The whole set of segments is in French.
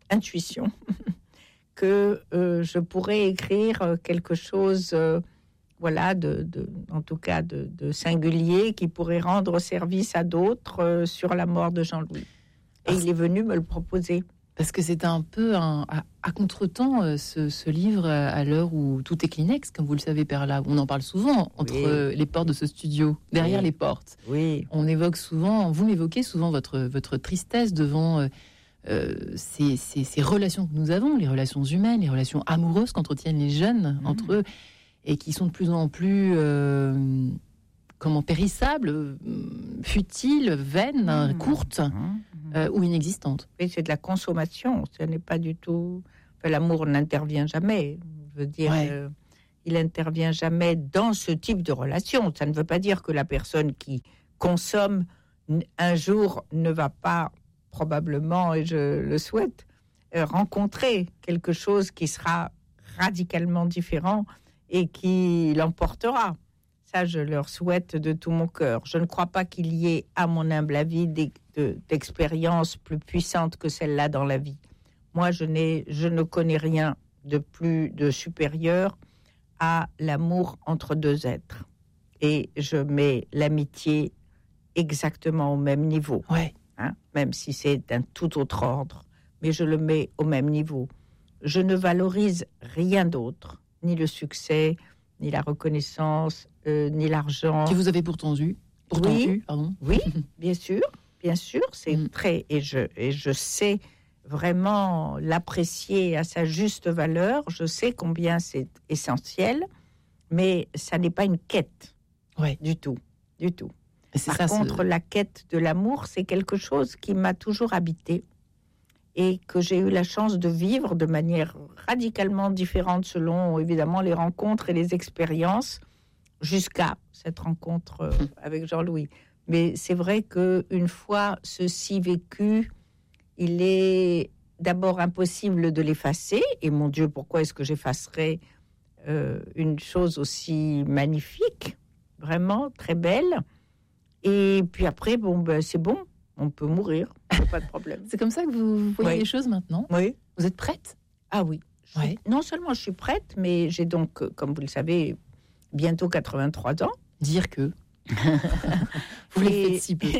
intuition que je pourrais écrire quelque chose, en tout cas de singulier, qui pourrait rendre service à d'autres sur la mort de Jean-Louis. Et il est venu me le proposer. Parce que c'est un peu à contre-temps, ce livre, à l'heure où tout est Kleenex, comme vous le savez, Perla. On en parle souvent entre les portes de ce studio, derrière les portes. Oui. On évoque souvent, vous m'évoquez souvent votre tristesse devant ces relations que nous avons, les relations humaines, les relations amoureuses qu'entretiennent les jeunes entre eux, et qui sont de plus en plus périssables, futiles, vaines, courtes. Ou inexistante. Oui, c'est de la consommation. Ce n'est pas du tout. Enfin, l'amour n'intervient jamais. Je veux dire, il n'intervient jamais dans ce type de relation. Ça ne veut pas dire que la personne qui consomme un jour ne va pas, probablement, et je le souhaite, rencontrer quelque chose qui sera radicalement différent et qui l'emportera. Ça, je leur souhaite de tout mon cœur. Je ne crois pas qu'il y ait, à mon humble avis, d'expériences plus puissantes que celle-là dans la vie. Moi, je ne connais rien de supérieur à l'amour entre deux êtres. Et je mets l'amitié exactement au même niveau. Même si c'est d'un tout autre ordre. Mais je le mets au même niveau. Je ne valorise rien d'autre, ni le succès, ni la reconnaissance, ni l'argent. Que vous avez pourtant eu. Oui, bien sûr, c'est très... Et je sais vraiment l'apprécier à sa juste valeur. Je sais combien c'est essentiel, mais ça n'est pas une quête du tout. Par contre, la quête de l'amour, c'est quelque chose qui m'a toujours habité et que j'ai eu la chance de vivre de manière radicalement différente selon, évidemment, les rencontres et les expériences, jusqu'à cette rencontre avec Jean-Louis. Mais c'est vrai qu'une fois ceci vécu, il est d'abord impossible de l'effacer. Et mon Dieu, pourquoi est-ce que j'effacerais une chose aussi magnifique, vraiment très belle? Et puis après, c'est bon, on peut mourir, pas de problème. C'est comme ça que vous voyez les choses maintenant? Oui. Vous êtes prête? Ah oui. Non seulement je suis prête, mais j'ai donc, comme vous le savez, bientôt 83 ans. Dire que... vous les faites si peu.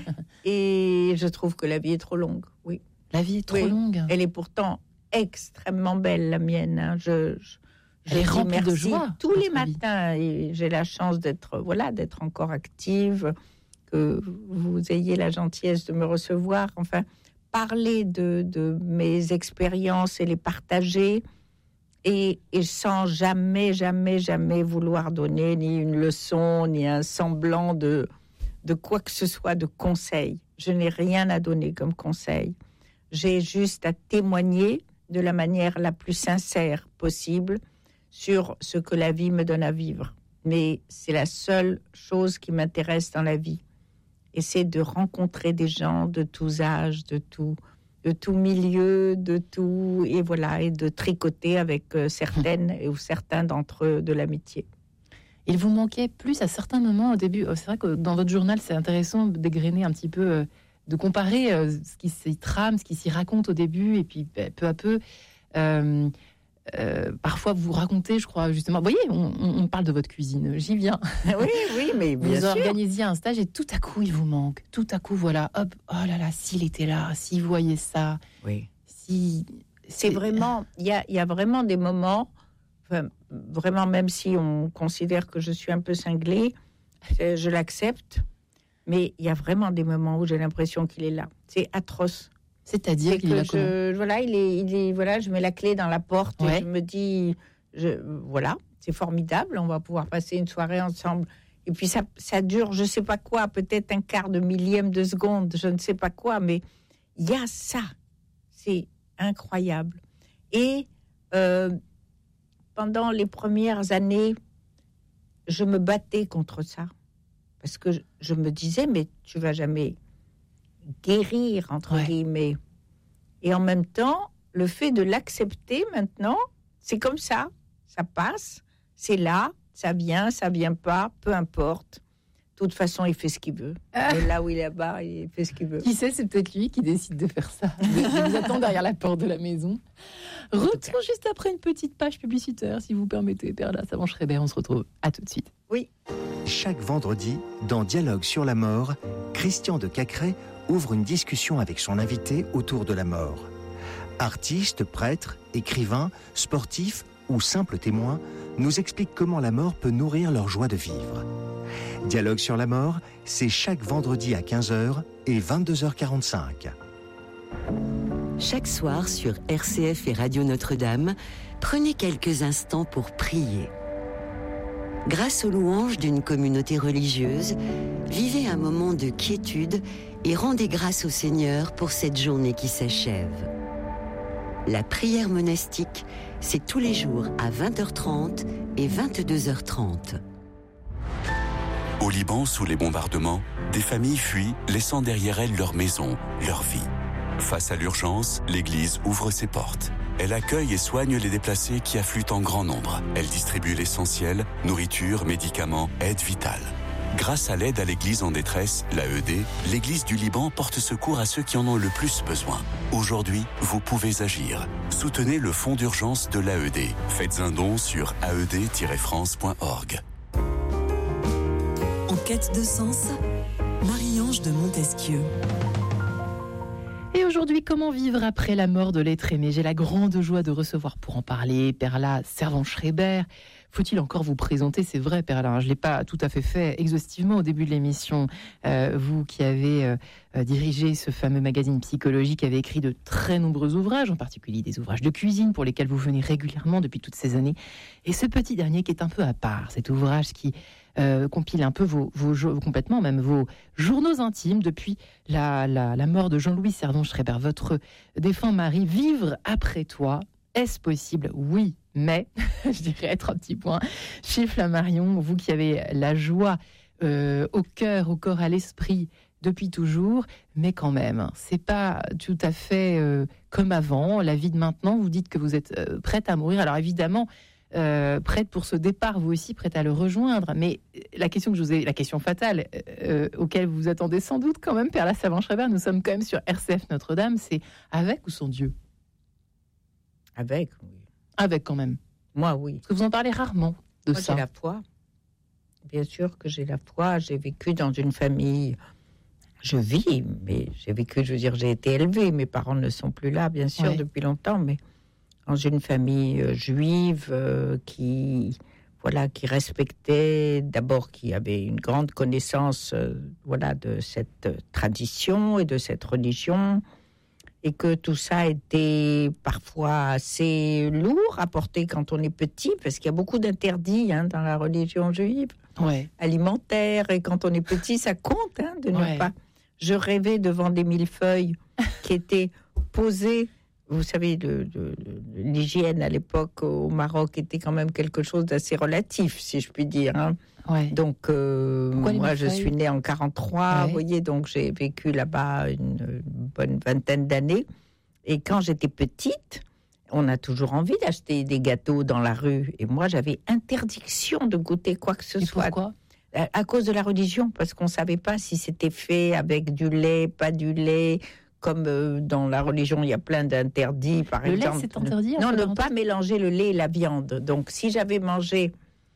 Et je trouve que la vie est trop longue, oui. La vie est trop longue. Elle est pourtant extrêmement belle, la mienne. Hein. Je est remplie de joie. Tous les matins, et j'ai la chance d'être encore active, que vous ayez la gentillesse de me recevoir. Enfin, parler de mes expériences et les partager, et sans jamais vouloir donner ni une leçon, ni un semblant de quoi que ce soit de conseil. Je n'ai rien à donner comme conseil. J'ai juste à témoigner de la manière la plus sincère possible sur ce que la vie me donne à vivre. Mais c'est la seule chose qui m'intéresse dans la vie. Et c'est de rencontrer des gens de tous âges, de tout milieu, de tout, et voilà, et de tricoter avec certaines ou certains d'entre eux de l'amitié. Il vous manquait plus à certains moments au début. C'est vrai que dans votre journal, c'est intéressant d'égrener un petit peu, de comparer ce qui s'y trame, ce qui s'y raconte au début, et puis peu à peu, parfois vous racontez, je crois, justement, vous voyez, on parle de votre cuisine, j'y viens. Oui, mais bien vous sûr. organisiez un stage et tout à coup, il vous manque. Tout à coup, voilà, hop, oh là là, s'il était là, s'il voyait ça. Oui. C'est vraiment, il y a vraiment des moments, vraiment, même si on considère que je suis un peu cinglée, je l'accepte, mais il y a vraiment des moments où j'ai l'impression qu'il est là. C'est atroce. C'est-à-dire qu'il est là comment ? Je mets la clé dans la porte et je me dis, c'est formidable, on va pouvoir passer une soirée ensemble. Et puis ça dure, je ne sais pas quoi, peut-être un quart de millième de seconde, je ne sais pas quoi, mais il y a ça. C'est incroyable. Et pendant les premières années, je me battais contre ça. Parce que je me disais, mais tu ne vas jamais guérir, entre guillemets. Et en même temps, le fait de l'accepter maintenant, c'est comme ça passe, c'est là, ça vient pas, peu importe. toute façon, il fait ce qu'il veut. Et là où il est là-bas, il fait ce qu'il veut. Qui sait, c'est peut-être lui qui décide de faire ça. Je vous attends derrière la porte de la maison. Retour juste après une petite page publicitaire, si vous permettez, Perla Savant-Schreiber. On se retrouve. À tout de suite. Oui. Chaque vendredi, dans Dialogue sur la mort, Christian de Cacré ouvre une discussion avec son invité autour de la mort. Artistes, prêtres, écrivains, sportifs ou simples témoins nous expliquent comment la mort peut nourrir leur joie de vivre. Dialogue sur la mort, c'est chaque vendredi à 15h et 22h45. Chaque soir sur RCF et Radio Notre-Dame, prenez quelques instants pour prier. Grâce aux louanges d'une communauté religieuse, vivez un moment de quiétude et rendez grâce au Seigneur pour cette journée qui s'achève. La prière monastique, c'est tous les jours à 20h30 et 22h30. Au Liban, sous les bombardements, des familles fuient, laissant derrière elles leur maison, leur vie. Face à l'urgence, l'Église ouvre ses portes. Elle accueille et soigne les déplacés qui affluent en grand nombre. Elle distribue l'essentiel, nourriture, médicaments, aide vitale. Grâce à l'aide à l'Église en détresse, l'AED, l'Église du Liban porte secours à ceux qui en ont le plus besoin. Aujourd'hui, vous pouvez agir. Soutenez le fonds d'urgence de l'AED. Faites un don sur aed-france.org. En quête de sens, Marie-Ange de Montesquieu. Et aujourd'hui, comment vivre après la mort de l'être aimé ? J'ai la grande joie de recevoir pour en parler Perla Savant-Schreiber. Faut-il encore vous présenter ? C'est vrai, Perla, je ne l'ai pas tout à fait exhaustivement au début de l'émission. Vous qui avez dirigé ce fameux magazine psychologique, avez écrit de très nombreux ouvrages, en particulier des ouvrages de cuisine pour lesquels vous venez régulièrement depuis toutes ces années. Et ce petit dernier qui est un peu à part, cet ouvrage qui compile un peu complètement même vos journaux intimes depuis la mort de Jean-Louis Servan-Schreiber, votre défunt mari. Vivre après toi, est-ce possible ? Oui, mais je dirais 3 petits points. Chez Flammarion, vous qui avez la joie au cœur, au corps, à l'esprit depuis toujours, mais quand même, c'est pas tout à fait comme avant. La vie de maintenant, vous dites que vous êtes prête à mourir. Alors évidemment, prête pour ce départ, vous aussi prête à le rejoindre. Mais la question que je vous ai, la question fatale auquel vous vous attendez sans doute quand même, Perla Savant-Schreiber, nous sommes quand même sur RCF Notre-Dame, c'est avec ou sans Dieu ? Avec, oui. Avec quand même. Moi, oui. Parce que vous en parlez rarement de Moi, ça. j'ai la foi. Bien sûr que j'ai la foi. J'ai vécu dans une famille. Je vis, mais j'ai vécu, je veux dire, j'ai été élevée. Mes parents ne sont plus là, bien sûr, depuis longtemps, mais dans une famille juive qui respectait, d'abord, qui avait une grande connaissance, de cette tradition et de cette religion. Et que tout ça était parfois assez lourd à porter quand on est petit, parce qu'il y a beaucoup d'interdits dans la religion juive, alimentaire, et quand on est petit, ça compte de ne pas... Je rêvais devant des millefeuilles qui étaient posés. Vous savez, l'hygiène à l'époque au Maroc était quand même quelque chose d'assez relatif, si je puis dire. Donc, moi, je suis née en 1943, vous voyez, donc j'ai vécu là-bas une bonne vingtaine d'années. Et quand j'étais petite, on a toujours envie d'acheter des gâteaux dans la rue. Et moi, j'avais interdiction de goûter quoi que ce soit. Pourquoi ? À cause de la religion, parce qu'on ne savait pas si c'était fait avec du lait, pas du lait. Comme dans la religion, il y a plein d'interdits, par exemple. Le lait, c'est interdit ? Non, ne pas mélanger le lait et la viande. Donc, si j'avais mangé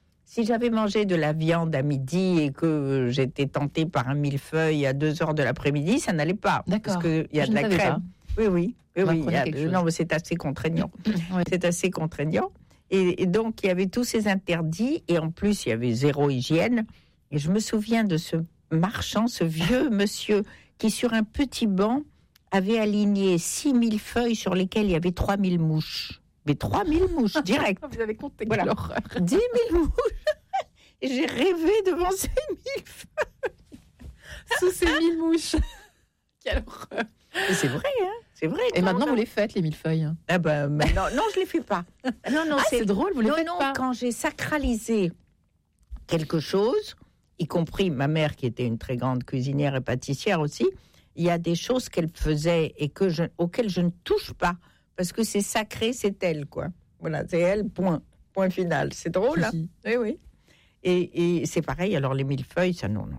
de la viande à midi et que j'étais tentée par un millefeuille à 2h de l'après-midi, ça n'allait pas. D'accord. Parce qu'il y a de la crème. Oui. Non, mais c'est assez contraignant. C'est assez contraignant. Et donc, il y avait tous ces interdits. Et en plus, il y avait zéro hygiène. Et je me souviens de ce marchand, ce vieux monsieur, qui sur un petit banc avait aligné 6000 feuilles sur lesquelles il y avait 3000 mouches. Mais 3000 mouches, direct. Vous avez compté, voilà. 10 000 mouches. Et j'ai rêvé devant ces 1000 feuilles. Sous ces 1000 mouches. Quelle horreur. Mais c'est vrai, c'est vrai. Et maintenant, vous les faites, les millefeuilles. Ah ben, non, je les fais pas. Non, c'est drôle, vous les faites pas. Quand j'ai sacralisé quelque chose, y compris ma mère qui était une très grande cuisinière et pâtissière aussi, il y a des choses qu'elle faisait et auxquelles je ne touche pas parce que c'est sacré, c'est elle, quoi. Voilà, c'est elle, point final. C'est drôle, hein ? Oui. Et c'est pareil, alors les millefeuilles, ça, non.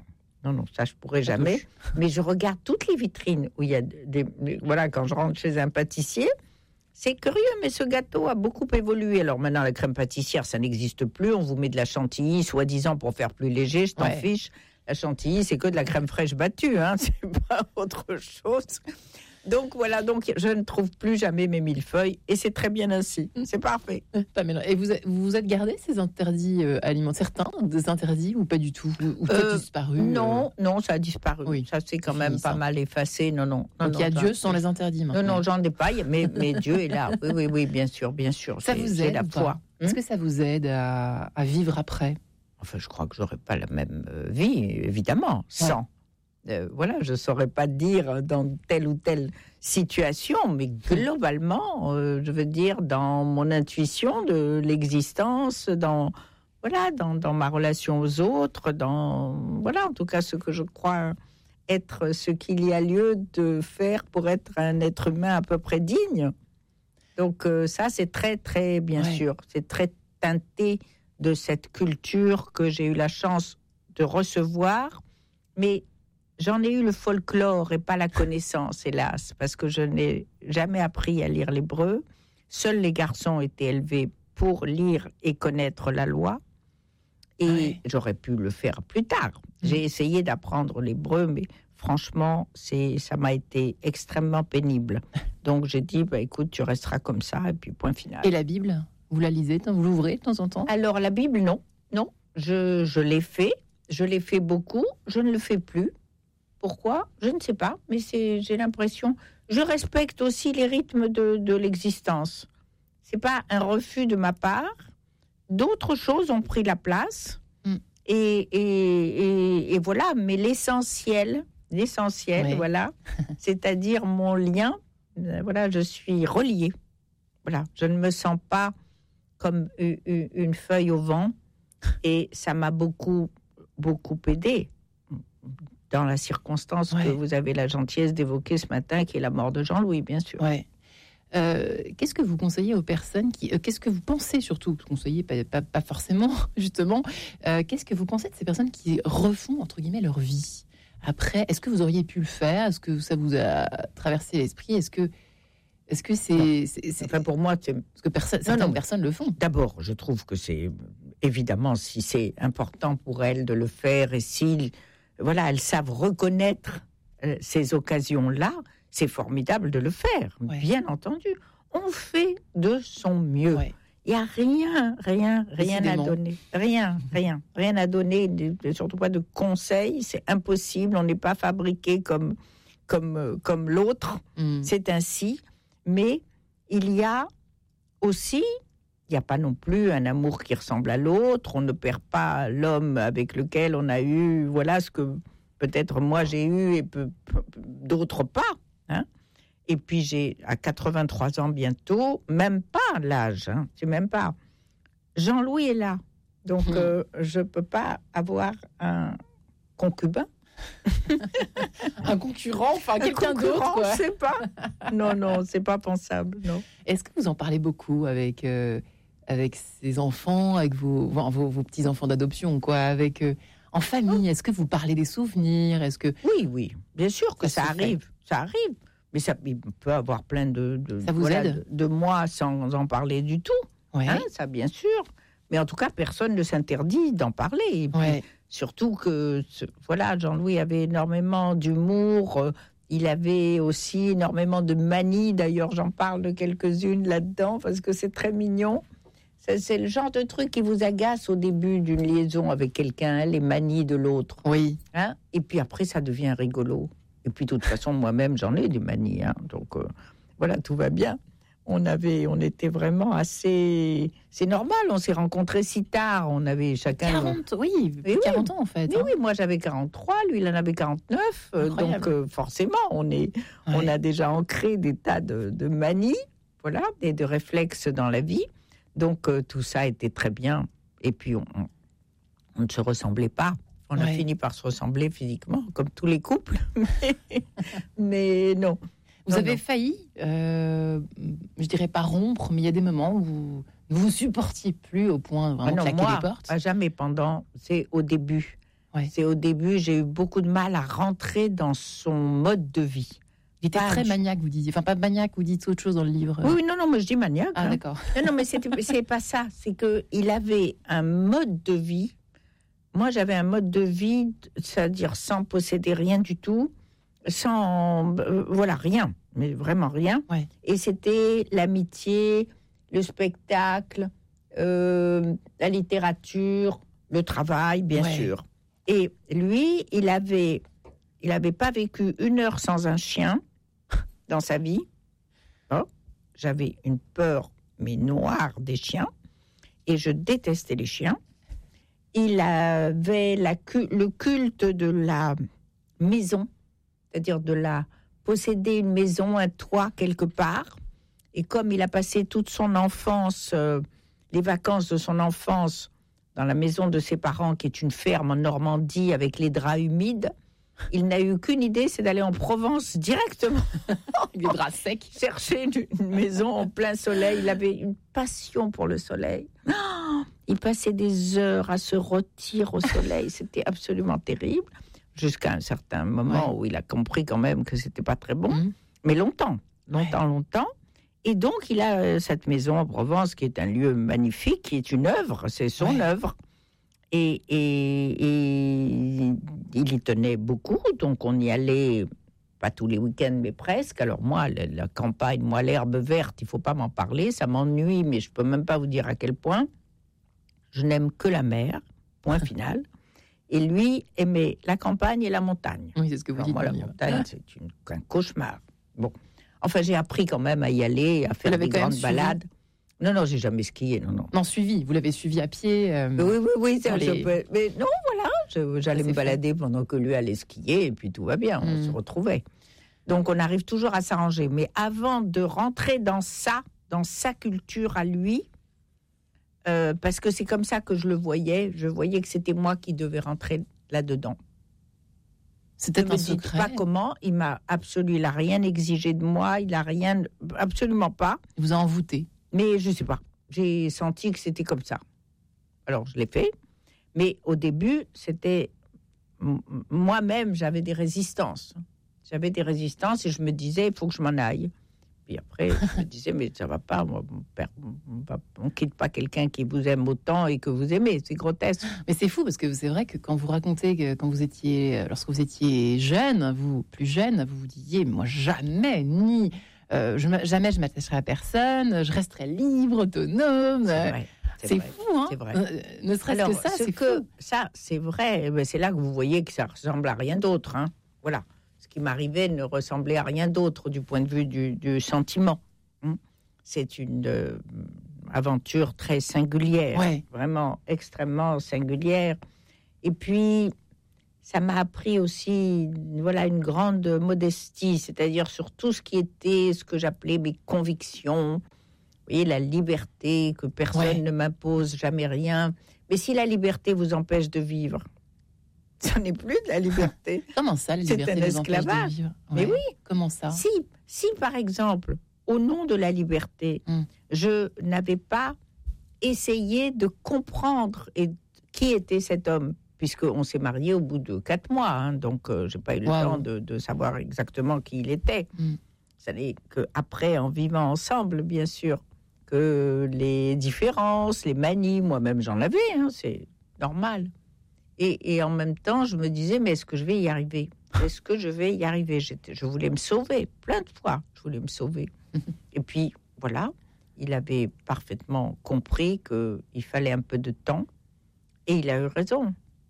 Non, ça je pourrais jamais. Mais je regarde toutes les vitrines où il y a voilà, quand je rentre chez un pâtissier, c'est curieux, mais ce gâteau a beaucoup évolué. Alors maintenant, la crème pâtissière, ça n'existe plus. On vous met de la chantilly, soi-disant pour faire plus léger. Je t'en fiche. La chantilly, c'est que de la crème fraîche battue, hein. C'est pas autre chose. Donc voilà, je ne trouve plus jamais mes millefeuilles et c'est très bien ainsi. C'est parfait. Et vous êtes gardé ces interdits alimentaires, certains des interdits ou pas du tout, ou peut-être disparu? Non, ça a disparu. Oui, ça c'est quand même pas mal effacé. Non. Donc il y a Dieu sans les interdits maintenant. Non, j'en ai pas, mais Dieu est là. Oui, bien sûr. Ça vous aide, la foi. Est-ce que ça vous aide à vivre après? Enfin, je crois que j'aurais pas la même vie, évidemment, sans. Voilà, je ne saurais pas dire dans telle ou telle situation, mais globalement, je veux dire, dans mon intuition de l'existence, dans ma relation aux autres, en tout cas, ce que je crois être ce qu'il y a lieu de faire pour être un être humain à peu près digne. Donc ça, c'est très, très, bien sûr, c'est très teinté de cette culture que j'ai eu la chance de recevoir, mais j'en ai eu le folklore et pas la connaissance, hélas, parce que je n'ai jamais appris à lire l'hébreu. Seuls les garçons étaient élevés pour lire et connaître la loi. Et j'aurais pu le faire plus tard. J'ai essayé d'apprendre l'hébreu, mais franchement, ça m'a été extrêmement pénible. Donc j'ai dit, écoute, tu resteras comme ça, et puis point final. Et la Bible, vous la lisez, vous l'ouvrez de temps en temps? Alors la Bible, non. Je l'ai fait. Je l'ai fait beaucoup. Je ne le fais plus. Pourquoi ? Je ne sais pas, mais j'ai l'impression... Je respecte aussi les rythmes de l'existence. Ce n'est pas un refus de ma part. D'autres choses ont pris la place. Et voilà, mais l'essentiel, voilà, c'est-à-dire mon lien, voilà, je suis reliée. Voilà, je ne me sens pas comme une feuille au vent. Et ça m'a beaucoup, beaucoup aidée. Dans la circonstance que vous avez la gentillesse d'évoquer ce matin, qui est la mort de Jean-Louis, bien sûr. Qu'est-ce que vous conseillez aux personnes qu'est-ce que vous pensez surtout, conseillez pas forcément, justement, qu'est-ce que vous pensez de ces personnes qui refont, entre guillemets, leur vie après? Est-ce que vous auriez pu le faire? Est-ce que ça vous a traversé l'esprit? Est-ce que c'est enfin, pour moi, c'est... Parce que certaines personnes le font. D'abord, je trouve que c'est... Évidemment, si c'est important pour elles de le faire et si... Voilà, elles savent reconnaître ces occasions-là, c'est formidable de le faire, bien entendu. On fait de son mieux. Il n'y a rien à donner. Rien à donner, surtout pas de conseils, c'est impossible, on n'est pas fabriqué comme l'autre, c'est ainsi. Mais il y a aussi... Il n'y a pas non plus un amour qui ressemble à l'autre. On ne perd pas l'homme avec lequel on a eu, voilà ce que peut-être moi j'ai eu et d'autres pas. Hein. Et puis j'ai à 83 ans bientôt, même pas l'âge, c'est même pas. Jean-Louis est là, donc je peux pas avoir un concubin. Un concurrent, enfin quelqu'un d'autre, quoi. C'est pas. Non, c'est pas pensable. Non. Est-ce que vous en parlez beaucoup avec ses enfants, avec vos petits enfants d'adoption, quoi, en famille? Est-ce que vous parlez des souvenirs? Est-ce que oui, bien sûr que ça arrive. Mais il peut avoir plein de ça vous aide de moi sans en parler du tout. Ça bien sûr. Mais en tout cas, personne ne s'interdit d'en parler. Et puis, surtout que, Jean-Louis avait énormément d'humour. Il avait aussi énormément de manies. D'ailleurs, j'en parle de quelques-unes là-dedans parce que c'est très mignon. C'est le genre de truc qui vous agace au début d'une liaison avec quelqu'un, les manies de l'autre. Oui. Et puis après, ça devient rigolo. Et puis, de toute façon, moi-même, j'en ai des manies. Donc, voilà, tout va bien. On était vraiment assez... C'est normal, on s'est rencontrés si tard. On avait chacun... 40 ans, en fait. Mais oui, moi, j'avais 43, lui, il en avait 49. Donc, forcément, on a déjà ancré des tas de manies, voilà, et de réflexes dans la vie. Donc, tout ça était très bien. Et puis, on ne se ressemblait pas. On a fini par se ressembler physiquement, comme tous les couples. Mais non. Vous avez failli, je dirais pas rompre, mais il y a des moments où vous ne vous supportiez plus au point vraiment de claquer les portes. Jamais pendant, c'est au début. Ouais. C'est au début, j'ai eu beaucoup de mal à rentrer dans son mode de vie. Il était très maniaque, vous disiez. Enfin, pas maniaque, vous dites autre chose dans le livre. Oui, non, mais je dis maniaque. Ah, d'accord. Non, mais c'est pas ça. C'est qu'il avait un mode de vie. Moi, j'avais un mode de vie, c'est-à-dire sans posséder rien du tout, sans... voilà, rien. Mais vraiment rien. Ouais. Et c'était l'amitié, le spectacle, la littérature, le travail, bien sûr. Et lui, il avait pas vécu 1 heure sans un chien dans sa vie. Oh, j'avais une peur, mais noire, des chiens. Et je détestais les chiens. Il avait le culte de la maison, c'est-à-dire posséder une maison, un toit quelque part. Et comme il a passé toute son enfance, les vacances de son enfance, dans la maison de ses parents, qui est une ferme en Normandie avec les draps humides, il n'a eu qu'une idée, c'est d'aller en Provence directement. Les draps secs. Chercher une maison en plein soleil. Il avait une passion pour le soleil. Il passait des heures à se rôtir au soleil. C'était absolument terrible. Jusqu'à un certain moment où il a compris quand même que c'était pas très bon. Mais longtemps. Et donc, il a cette maison en Provence qui est un lieu magnifique, qui est une œuvre, c'est son œuvre. Et il y tenait beaucoup, donc on y allait, pas tous les week-ends, mais presque. Alors moi, la campagne, l'herbe verte, il ne faut pas m'en parler, ça m'ennuie, mais je ne peux même pas vous dire à quel point. Je n'aime que la mer, point final. Et lui aimait la campagne et la montagne. Oui, c'est ce que vous dites. Moi, la montagne, c'est un cauchemar. Bon. Enfin, j'ai appris quand même à y aller, à faire des grandes balades. Non, j'ai jamais skié, non. Non, suivi. Vous l'avez suivi à pied. Oui. Mais non, voilà, j'allais me balader pendant que lui allait skier, et puis tout va bien, on se retrouvait. Donc, on arrive toujours à s'arranger. Mais avant de rentrer dans sa culture à lui, parce que c'est comme ça que je le voyais, je voyais que c'était moi qui devais rentrer là-dedans. C'était un secret. Je ne sais pas comment, il n'a rien exigé de moi, il n'a rien, absolument pas. Il vous a envoûté. Mais je ne sais pas, j'ai senti que c'était comme ça. Alors, je l'ai fait, mais au début, c'était... Moi-même, j'avais des résistances. Et je me disais, il faut que je m'en aille. Puis après, je me disais, mais ça ne va pas, on ne quitte pas quelqu'un qui vous aime autant et que vous aimez, c'est grotesque. Mais c'est fou, parce que c'est vrai que quand vous racontez que lorsque vous étiez jeune, plus jeune, vous vous disiez, moi jamais, jamais je m'attacherai à personne, je resterai libre, autonome. C'est fou, hein. C'est vrai. Ne serait-ce que ça, c'est fou. Ça, c'est vrai. Mais c'est là que vous voyez que ça ressemble à rien d'autre. Hein. Voilà. Ce qui m'arrivait ne ressemblait à rien d'autre du point de vue du sentiment. C'est une aventure très singulière, vraiment extrêmement singulière. Et puis, ça m'a appris aussi, une grande modestie, c'est-à-dire sur tout ce qui était ce que j'appelais mes convictions. Vous voyez, la liberté, que personne ne m'impose jamais rien. Mais si la liberté vous empêche de vivre, ça n'est plus de la liberté. Comment ça, la liberté vous empêche de vivre ? Mais oui. Comment ça ? Si, par exemple, au nom de la liberté, je n'avais pas essayé de comprendre qui était cet homme, puisqu'on s'est mariés au bout de 4 mois, donc je n'ai pas eu le temps de savoir exactement qui il était. Ça n'est qu'après, en vivant ensemble, bien sûr, que les différences, les manies, moi-même j'en avais, c'est normal. Et en même temps, je me disais, mais est-ce que je vais y arriver ? Est-ce que je vais y arriver ? Je voulais me sauver, plein de fois, je voulais me sauver. Et puis, voilà, il avait parfaitement compris qu'il fallait un peu de temps, et il a eu raison.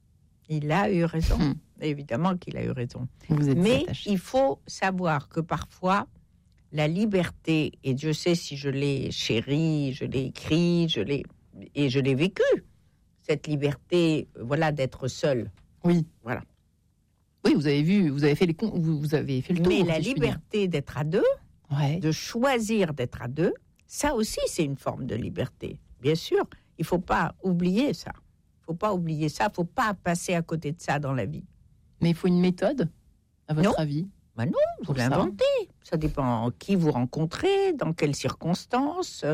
Évidemment qu'il a eu raison. Mais attaché. Il faut savoir que parfois, la liberté, et Dieu sait si je l'ai chérie, je l'ai écrit, je l'ai vécu, cette liberté, d'être seul. Oui. Voilà. Oui, vous avez fait le tour. Mais la liberté d'être à deux, de choisir d'être à deux, ça aussi, c'est une forme de liberté. Bien sûr, il ne faut pas oublier ça. Il ne faut pas passer à côté de ça dans la vie. Mais il faut une méthode, à votre avis ? Ben non, vous l'inventez. Ça dépend qui vous rencontrez, dans quelles circonstances.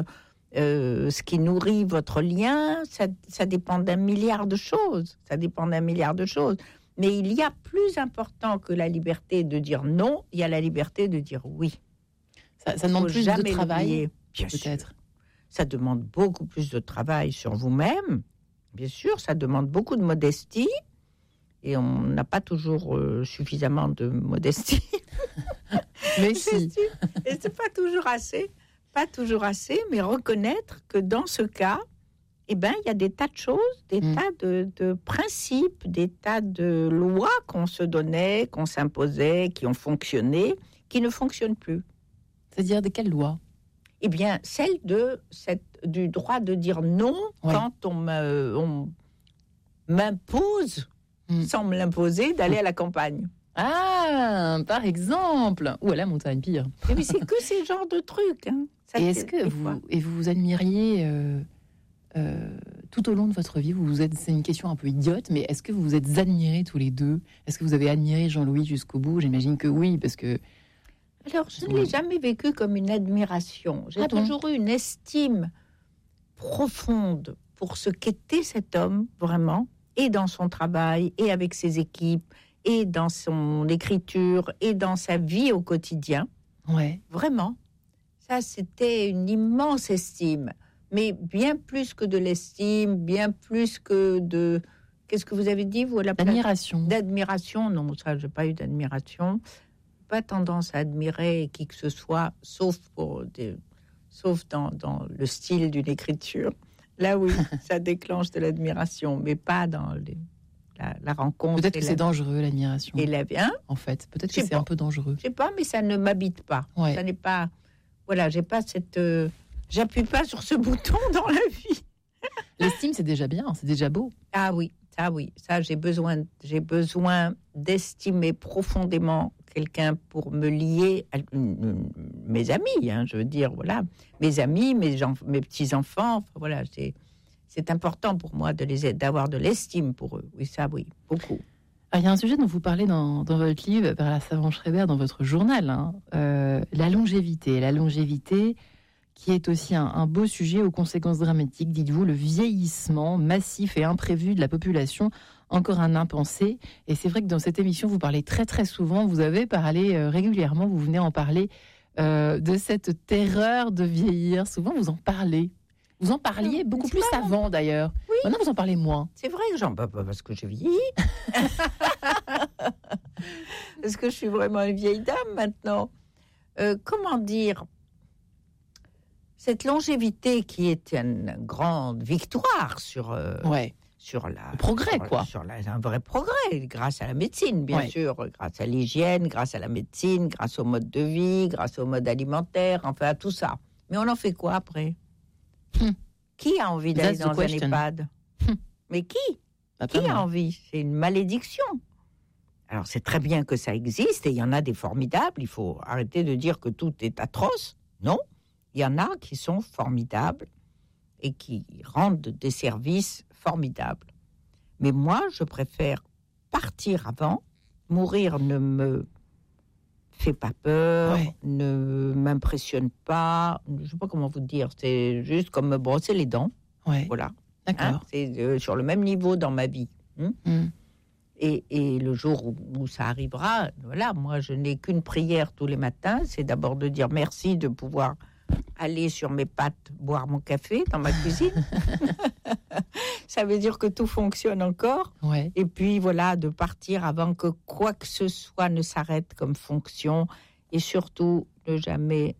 ce qui nourrit votre lien, ça dépend d'un milliard de choses. Mais il y a plus important que la liberté de dire non, il y a la liberté de dire oui. Ça demande plus de travail, bien peut-être. Sûr. Ça demande beaucoup plus de travail sur vous-même. Bien sûr, ça demande beaucoup de modestie. Et on n'a pas toujours suffisamment de modestie. Mais si. Et c'est pas toujours assez, mais reconnaître que dans ce cas, il y a des tas de choses, des tas de principes, des tas de lois qu'on se donnait, qu'on s'imposait, qui ont fonctionné, qui ne fonctionnent plus. C'est-à-dire de quelles lois ? Eh bien, celle du droit de dire non quand on m'impose, sans me l'imposer, d'aller à la campagne. Ah, par exemple. Ou à la montagne, pire. Mais c'est que ces genres de trucs. Hein. Et est-ce que vous admiriez tout au long de votre vie, c'est une question un peu idiote, mais est-ce que vous vous êtes admirés tous les deux ? Est-ce que vous avez admiré Jean-Louis jusqu'au bout ? J'imagine que oui, parce que... Alors, je ne l'ai jamais vécu comme une admiration. J'ai toujours eu une estime profonde pour ce qu'était cet homme, vraiment, et dans son travail, et avec ses équipes, et dans son écriture, et dans sa vie au quotidien. Ouais. Vraiment. Ça, c'était une immense estime. Mais bien plus que de l'estime, bien plus que de... Qu'est-ce que vous avez dit, vous, à la place ? D'admiration. D'admiration, non, ça, je n'ai pas eu d'admiration. Pas tendance à admirer qui que ce soit, sauf dans le style d'une écriture. Là, oui, ça déclenche de l'admiration, mais pas dans la rencontre. Peut-être que c'est dangereux, l'admiration. Et la bien. En fait, peut-être que c'est un peu dangereux. Je sais pas, mais ça ne m'habite pas. Ouais. Ça n'est pas. Voilà, j'ai pas cette. J'appuie pas sur ce bouton dans la vie. L'estime, c'est déjà bien, c'est déjà beau. Ah oui, ça j'ai besoin d'estimer profondément quelqu'un pour me lier à mes amis, je veux dire, voilà, mes amis, mes petits-enfants, enfin, voilà, c'est important pour moi d'avoir de l'estime pour eux, oui, beaucoup. Alors, il y a un sujet dont vous parlez dans votre livre, Perla Savant-Schreiber, dans votre journal, la longévité, qui est aussi un beau sujet aux conséquences dramatiques, dites-vous, le vieillissement massif et imprévu de la population, encore un impensé. Et c'est vrai que dans cette émission, vous parlez très très souvent, vous avez parlé régulièrement, vous venez en parler, de cette terreur de vieillir. Souvent, vous en parlez. Vous en parliez beaucoup plus avant, d'ailleurs. Oui. Maintenant, vous en parlez moins. C'est vrai que j'en parle pas parce que je vieillis. Parce que je suis vraiment une vieille dame maintenant. Comment dire ? Cette longévité qui est une grande victoire sur le progrès, quoi. Un vrai progrès, grâce à la médecine, bien sûr, grâce à l'hygiène, grâce à la médecine, grâce au mode de vie, grâce au mode alimentaire, enfin à tout ça. Mais on en fait quoi après ? Qui a envie d'aller dans un EHPAD ? Mais qui ? Qui a envie ? C'est une malédiction. Alors c'est très bien que ça existe, et il y en a des formidables, il faut arrêter de dire que tout est atroce. Non, il y en a qui sont formidables et qui rendent des services formidables. Mais moi, je préfère partir avant. Mourir ne me fait pas peur, ne m'impressionne pas. Je ne sais pas comment vous dire. C'est juste comme me brosser les dents. Ouais. Voilà. D'accord. C'est sur le même niveau dans ma vie. Et le jour où ça arrivera, voilà, moi, je n'ai qu'une prière tous les matins. C'est d'abord de dire merci de pouvoir aller sur mes pattes boire mon café dans ma cuisine. Ça veut dire que tout fonctionne encore. Ouais. Et puis voilà, de partir avant que quoi que ce soit ne s'arrête comme fonction. Et surtout, ne jamais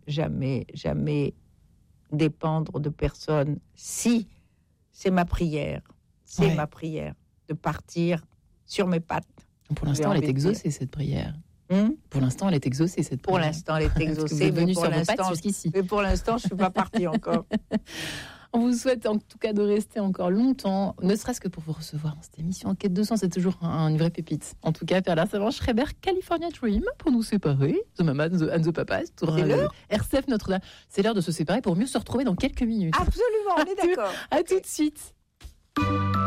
dépendre de personne. Si, c'est ma prière. C'est ma prière de partir sur mes pattes. Pour l'instant, elle est exaucée, cette prière. Pour l'instant, elle est exaucée, cette prière. Pour l'instant, elle est exaucée. Mais sur vos pattes jusqu'ici. Mais pour l'instant, je ne suis pas partie encore. On vous souhaite en tout cas de rester encore longtemps, ne serait-ce que pour vous recevoir dans cette émission. Enquête de sang, c'est toujours une vraie pépite. En tout cas, Perla Savant-Schreiber, California Dream, pour nous séparer. The Mama and the Papa, c'est l'heure. RCF Notre-Dame. C'est l'heure de se séparer pour mieux se retrouver dans quelques minutes. Absolument, on est d'accord. À tout de suite.